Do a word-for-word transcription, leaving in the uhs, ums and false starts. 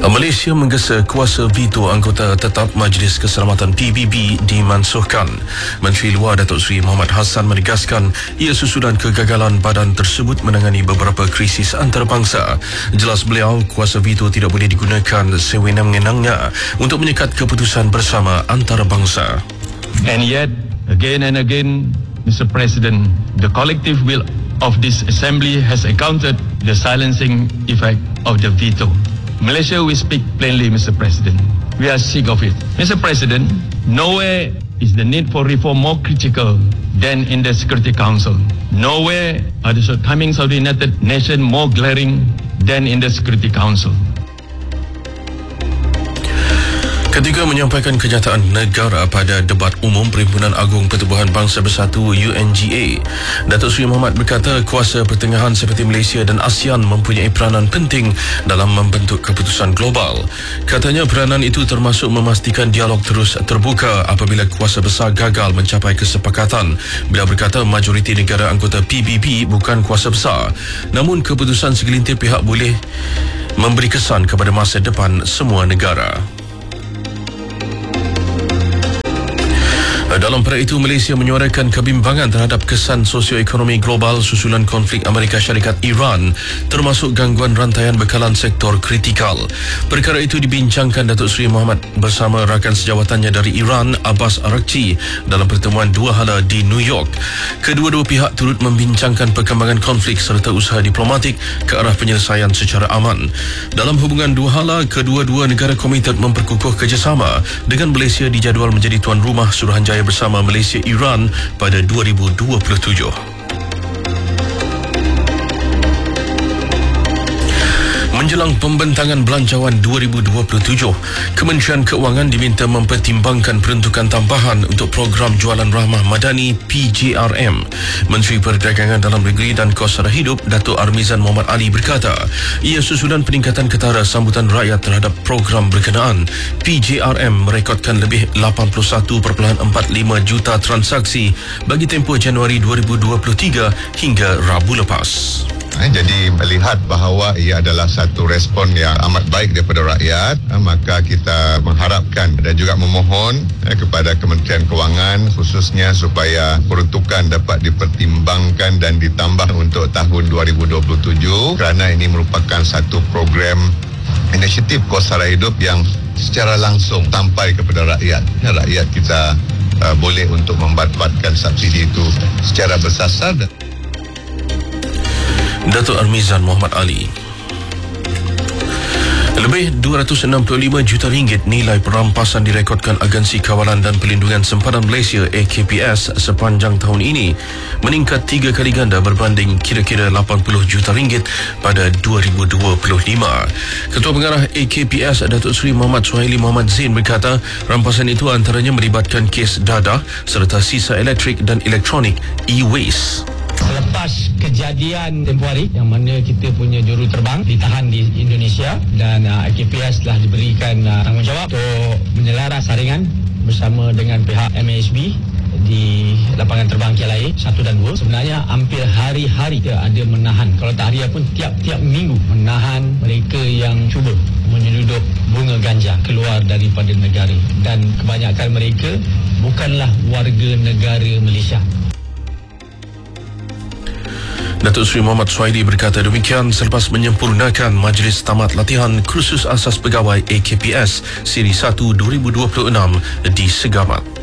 Malaysia menggesa kuasa veto anggota tetap Majlis Keselamatan P B B dimansuhkan. Menteri Luar Datuk Seri Mohamad Hassan menegaskan ia susulan kegagalan badan tersebut menangani beberapa krisis antarabangsa. Jelas beliau, kuasa veto tidak boleh digunakan sewenang-wenangnya untuk menyekat keputusan bersama antarabangsa. And yet, again and again, Mister President, the collective will of this assembly has encountered the silencing effect of the veto. Malaysia will speak plainly, Mister President. We are sick of it. Mister President, nowhere is the need for reform more critical than in the Security Council. Nowhere are the shortcomings of the United Nations more glaring than in the Security Council. Ketika menyampaikan kenyataan negara pada debat umum Perhimpunan Agung Pertubuhan Bangsa Bersatu U N G A, Datuk Seri Mohamad berkata kuasa pertengahan seperti Malaysia dan ASEAN mempunyai peranan penting dalam membentuk keputusan global. Katanya peranan itu termasuk memastikan dialog terus terbuka apabila kuasa besar gagal mencapai kesepakatan. Beliau berkata majoriti negara anggota P B B bukan kuasa besar, namun keputusan segelintir pihak boleh memberi kesan kepada masa depan semua negara. Dalam perkara itu, Malaysia menyuarakan kebimbangan terhadap kesan sosioekonomi global susulan konflik Amerika Syarikat Iran, termasuk gangguan rantaian bekalan sektor kritikal. Perkara itu dibincangkan Datuk Seri Mohamad bersama rakan sejawatannya dari Iran, Abbas Araghchi, dalam pertemuan dua hala di New York. Kedua-dua pihak turut membincangkan perkembangan konflik serta usaha diplomatik ke arah penyelesaian secara aman. Dalam hubungan dua hala, kedua-dua negara komited memperkukuh kerjasama dengan Malaysia dijadual menjadi tuan rumah Suruhanjaya bersama Malaysia-Iran pada dua ribu dua puluh tujuh. Menjelang pembentangan belanjawan dua ribu dua puluh tujuh, Kementerian Keuangan diminta mempertimbangkan peruntukan tambahan untuk program jualan rahmah madani P J R M. Menteri Perdagangan Dalam Negeri dan Kos Sara Hidup Datuk Armizan Mohamad Ali berkata, ia susulan peningkatan ketara sambutan rakyat terhadap program berkenaan. P J R M merekodkan lebih lapan puluh satu perpuluhan empat lima juta transaksi bagi tempoh Januari dua ribu dua puluh tiga hingga Rabu lepas. Jadi melihat bahawa ia adalah satu respon yang amat baik daripada rakyat, maka kita mengharapkan dan juga memohon kepada Kementerian Kewangan khususnya supaya peruntukan dapat dipertimbangkan dan ditambah untuk tahun dua ribu dua puluh tujuh kerana ini merupakan satu program inisiatif Kos Sara Hidup yang secara langsung sampai kepada rakyat. Rakyat kita uh, boleh untuk mendapatkan subsidi itu secara bersasar. Datuk Armizan Mohamad Ali. Lebih dua ratus enam puluh lima juta ringgit nilai perampasan direkodkan Agensi Kawalan dan Perlindungan Sempadan Malaysia A K P S sepanjang tahun ini, meningkat tiga kali ganda berbanding kira-kira lapan puluh juta ringgit pada dua ribu dua puluh lima. Ketua Pengarah A K P S Datuk Seri Muhammad Suhaili Muhammad Zain berkata rampasan itu antaranya melibatkan kes dadah serta sisa elektrik dan elektronik e-waste. Selepas kejadian tempoh hari yang mana kita punya juru terbang ditahan di Indonesia dan uh, A K P S telah diberikan uh, tanggungjawab untuk menyelaras saringan bersama dengan pihak M A S B di lapangan terbang K L I A satu dan dua. Sebenarnya hampir hari-hari kita ada menahan, kalau tak harian pun tiap-tiap minggu menahan mereka yang cuba menyelundup bunga ganja keluar daripada negara, dan kebanyakan mereka bukanlah warga negara Malaysia. Datuk Seri Muhammad Suhaili berkata demikian selepas menyempurnakan Majlis Tamat Latihan Kursus Asas Pegawai A K P S Siri satu dua ribu dua puluh enam di Segamat.